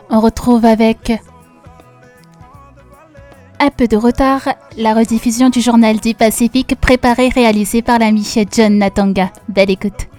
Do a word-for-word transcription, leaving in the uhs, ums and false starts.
On retrouve avec un peu de retard la rediffusion du journal du Pacifique préparée et réalisée par l'ami John Natanga. Belle écoute.